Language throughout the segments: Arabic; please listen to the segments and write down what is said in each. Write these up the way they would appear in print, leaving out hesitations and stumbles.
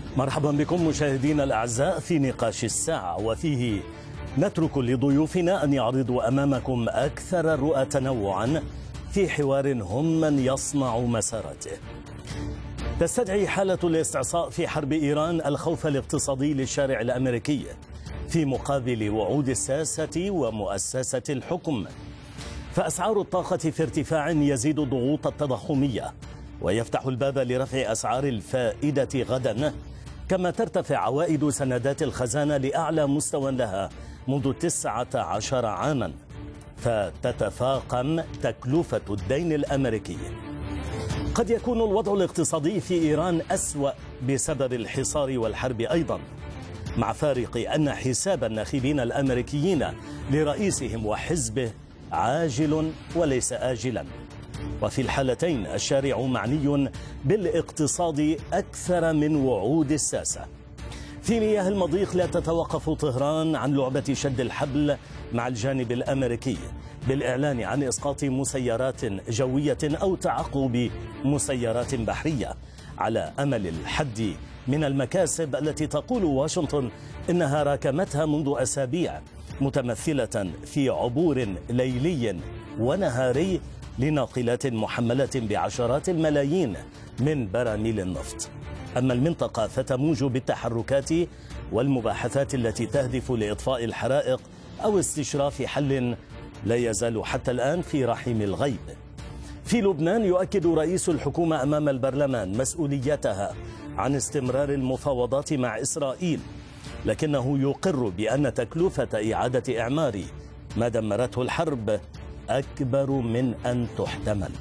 مرحبا بكم مشاهدينا الأعزاء في نقاش الساعة، وفيه نترك لضيوفنا أن يعرضوا أمامكم أكثر الرؤى تنوعا في حوار هم من يصنع مسارته. تستدعي حالة الاستعصاء في حرب إيران الخوف الاقتصادي للشارع الأمريكي في مقابل وعود الساسة ومؤسسة الحكم، فأسعار الطاقة في ارتفاع يزيد الضغوط التضخمية ويفتح الباب لرفع أسعار الفائدة غدا، كما ترتفع عوائد سندات الخزانة لأعلى مستوى لها منذ 19 عاما، فتتفاقم تكلفة الدين الأمريكي. قد يكون الوضع الاقتصادي في إيران أسوأ بسبب الحصار والحرب أيضا، مع فارق أن حساب الناخبين الأمريكيين لرئيسهم وحزبه عاجل وليس آجلا، وفي الحالتين الشارع معني بالاقتصاد أكثر من وعود الساسة. في مياه المضيق لا تتوقف طهران عن لعبة شد الحبل مع الجانب الأمريكي بالإعلان عن إسقاط مسيرات جوية أو تعقب مسيرات بحرية، على أمل الحد من المكاسب التي تقول واشنطن إنها راكمتها منذ أسابيع، متمثلة في عبور ليلي ونهاري لناقلات محملة بعشرات الملايين من براميل النفط. أما المنطقة فتموج بالتحركات والمباحثات التي تهدف لإطفاء الحرائق أو استشراف حل لا يزال حتى الآن في رحم الغيب. في لبنان يؤكد رئيس الحكومة أمام البرلمان مسؤوليتها عن استمرار المفاوضات مع إسرائيل، لكنه يقر بأن تكلفة إعادة إعمار ما دمرته الحرب أكبر من أن تحتمل.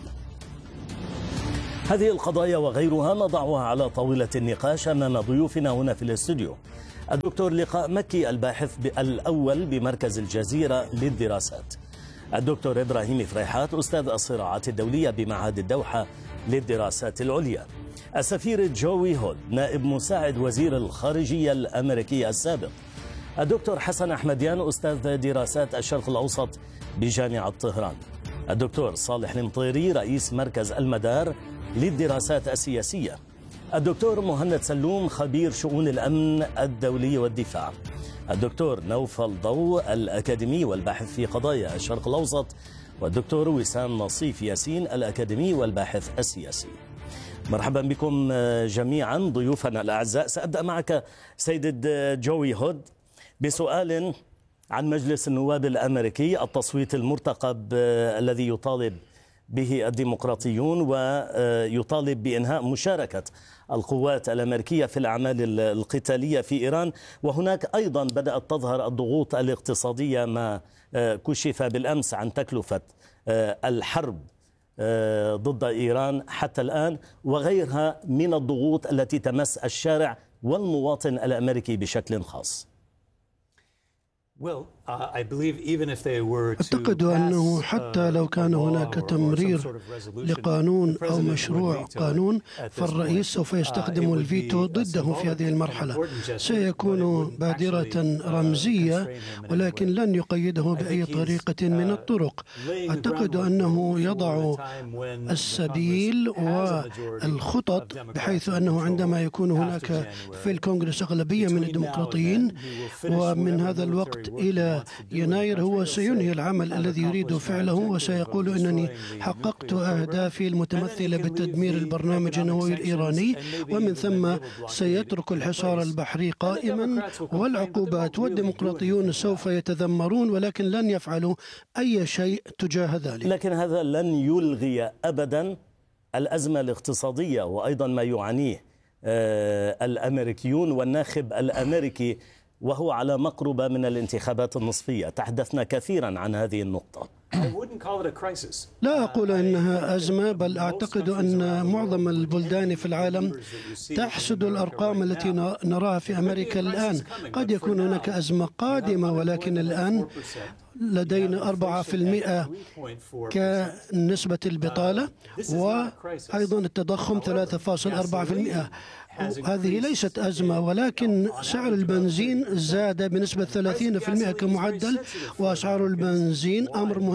هذه القضايا وغيرها نضعها على طاولة النقاش أمام ضيوفنا هنا في الاستوديو: الدكتور لقاء مكي الباحث الأول بمركز الجزيرة للدراسات، الدكتور إبراهيم فريحات أستاذ الصراعات الدولية بمعهد الدوحة للدراسات العليا، السفير جوي هود نائب مساعد وزير الخارجية الأمريكي السابق، الدكتور حسن أحمديان أستاذ دراسات الشرق الأوسط بجامعة طهران، الدكتور صالح المطيري رئيس مركز المدار للدراسات السياسية، الدكتور مهند سلوم خبير شؤون الأمن الدولي والدفاع، الدكتور نوفل ضوء الأكاديمي والباحث في قضايا الشرق الأوسط، والدكتور وسام نصيف ياسين الأكاديمي والباحث السياسي. مرحبا بكم جميعا ضيوفنا الأعزاء. سأبدأ معك سيد جوي هود بسؤال عن مجلس النواب الأمريكي، التصويت المرتقب الذي يطالب به الديمقراطيون ويطالب بإنهاء مشاركة القوات الأمريكية في الأعمال القتالية في إيران، وهناك أيضا بدأت تظهر الضغوط الاقتصادية، ما كشف بالأمس عن تكلفة الحرب ضد إيران حتى الآن، وغيرها من الضغوط التي تمس الشارع والمواطن الأمريكي بشكل خاص. أعتقد أنه حتى لو كان هناك تمرير لقانون أو مشروع قانون، فالرئيس سوف يستخدم الفيتو ضده في هذه المرحلة. سيكون بادرة رمزية ولكن لن يقيده بأي طريقة من الطرق. أعتقد أنه يضع السبيل والخطط بحيث أنه عندما يكون هناك في الكونغرس أغلبية من الديمقراطيين، ومن هذا الوقت إلى يناير هو سينهي العمل الذي يريد فعله وسيقول إنني حققت أهدافي المتمثلة بتدمير البرنامج النووي الإيراني، ومن ثم سيترك الحصار البحري قائما والعقوبات، والديمقراطيون سوف يتذمرون ولكن لن يفعلوا أي شيء تجاه ذلك. لكن هذا لن يلغي أبدا الأزمة الاقتصادية وأيضا ما يعانيه الأمريكيون والناخب الأمريكي وهو على مقربة من الانتخابات النصفية. تحدثنا كثيرا عن هذه النقطة. لا أقول أنها أزمة، بل أعتقد أن معظم البلدان في العالم تحسد الأرقام التي نراها في أمريكا الآن. قد يكون هناك أزمة قادمة، ولكن الآن لدينا 4% كنسبة البطالة، وأيضا التضخم 3.4%. هذه ليست أزمة، ولكن سعر البنزين زاد بنسبة 30% كمعدل، وأسعار البنزين أمر مهم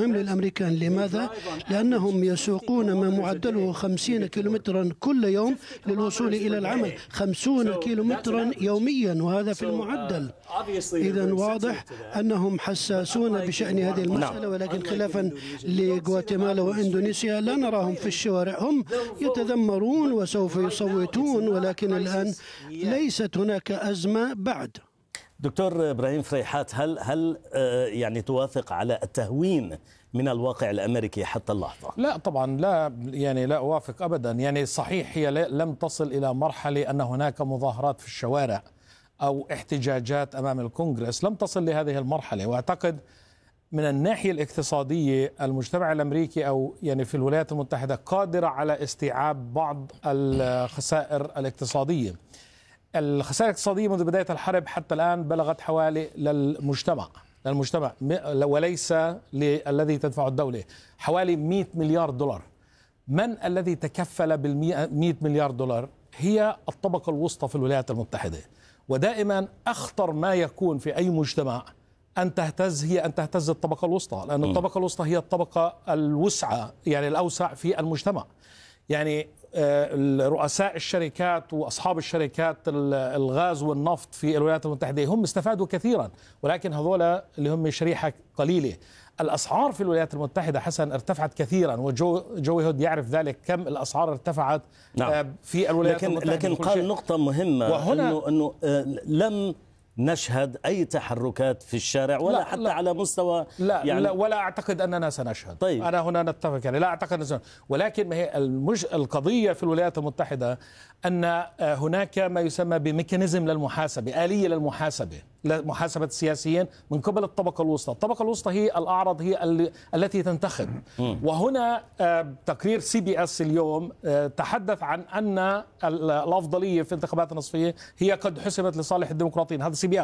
مهم للأمريكان. لماذا؟ لأنهم يسوقون ما معدله 50 كيلومترا كل يوم للوصول إلى العمل، 50 كيلومترا يوميا، وهذا في المعدل. إذن واضح أنهم حساسون بشأن هذه المسألة، ولكن خلافا لغواتيمالا وإندونيسيا لا نراهم في الشوارع. هم يتذمرون وسوف يصوتون، ولكن الآن ليست هناك أزمة بعد. دكتور إبراهيم فريحات، هل يعني توافق على التهوين من الواقع الأمريكي حتى اللحظة؟ لا طبعا، لا أوافق أبدا. يعني صحيح هي لم تصل إلى مرحلة أن هناك مظاهرات في الشوارع أو احتجاجات أمام الكونغرس، لم تصل لهذه المرحلة. وأعتقد من الناحية الاقتصادية المجتمع الأمريكي أو يعني في الولايات المتحدة قادرة على استيعاب بعض الخسائر الاقتصادية. الخسائر الاقتصادية منذ بداية الحرب حتى الآن بلغت حوالي للمجتمع وليس للذي تدفع الدولة حوالي 100 مليار دولار. من الذي تكفل بال100 مليار دولار؟ هي الطبقة الوسطى في الولايات المتحدة. ودائما أخطر ما يكون في أي مجتمع أن تهتز الطبقة الوسطى، لأن الطبقة الوسطى هي الطبقة الوسعة، يعني الأوسع في المجتمع. يعني رؤساء الشركات وأصحاب الشركات الغاز والنفط في الولايات المتحدة هم استفادوا كثيرا، ولكن هذول اللي هم شريحة قليلة. الأسعار في الولايات المتحدة حسن ارتفعت كثيرا، وجوي هود يعرف ذلك، كم الأسعار ارتفعت في الولايات المتحدة. لكن قال نقطة مهمة، أنه لم نشهد أي تحركات في الشارع ولا حتى على مستوى لا ولا أعتقد أننا سنشهد. طيب. أنا هنا نتفق، يعني لا أعتقد أننا سنشهد. ولكن ما هي القضية في الولايات المتحدة أن هناك ما يسمى بميكانيزم للمحاسبة، آلية للمحاسبة، محاسبة السياسيين من قبل الطبقة الوسطى. الطبقة الوسطى هي الأعرض، هي التي تنتخب. وهنا تقرير CBS اليوم تحدث عن أن الأفضلية في الانتخابات النصفية هي قد حسمت لصالح الديمقراطيين. هذا CBS.